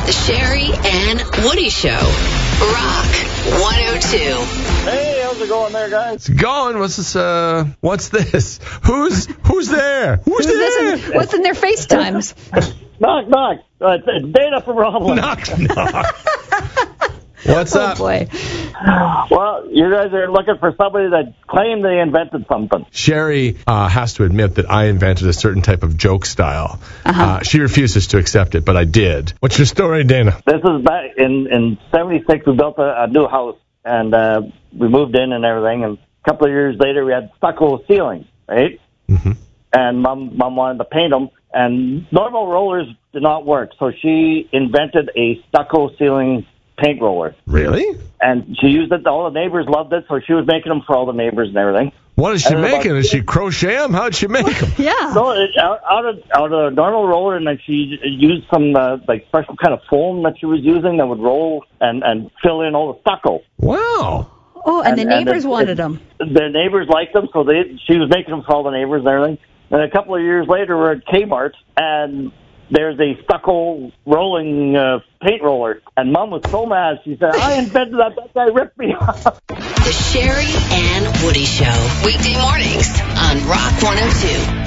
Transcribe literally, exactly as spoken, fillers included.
The Sherry and Woody Show. Rock one oh two. Hey, how's it going there, guys? It's going. What's this? Uh, what's this? Who's who's there? Who's, Who's there? this in, what's in their FaceTimes? Knock, knock. Uh, it's, it's Dana from Roblin. Knock, knock. What's Oh, up? boy. Well, you guys are looking for somebody that claimed they invented something. Sherry uh, has to admit that I invented a certain type of joke style. Uh-huh. Uh, she refuses to accept it, but I did. What's your story, Dana? This is back in, in seventy-six. We built a, a new house, and uh, we moved in and everything. And a couple of years later, we had stucco ceilings, right? Mm-hmm. And Mom, Mom wanted to paint them, and normal rollers did not work. So she invented a stucco ceiling paint roller. Really? And she used it. All the neighbors loved it, so she was making them for all the neighbors and everything. What is she And making? about- Is she crochet them? How'd she make them? Yeah. No, it, out, out of out of a normal roller, and then she used some uh, like special kind of foam that she was using that would roll and, and fill in all the stucco. Wow. Oh, and, And- the and neighbors it- wanted it- them. The neighbors liked them, so they she was making them for all the neighbors and everything. And a couple of years later, we're at Kmart, and there's a stucco rolling uh, paint roller. And Mom was so mad. She said, I invented that. That guy ripped me off. The Sherry and Woody Show. Weekday mornings on Rock one oh two.